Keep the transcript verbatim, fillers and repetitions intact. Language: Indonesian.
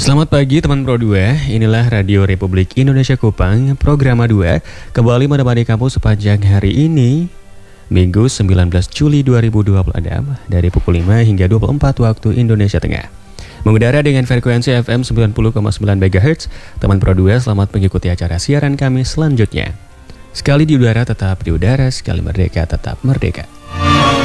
Selamat pagi teman Pro dua, inilah Radio Republik Indonesia Kupang, Programa dua, kembali menemani kamu sepanjang hari ini, Minggu sembilan belas Juli dua ribu dua puluh enam, dari pukul lima hingga dua puluh empat waktu Indonesia Tengah. Mengudara dengan frekuensi F M sembilan puluh koma sembilan MHz, teman Pro dua selamat mengikuti acara siaran kami selanjutnya. Sekali di udara tetap di udara, sekali merdeka tetap merdeka.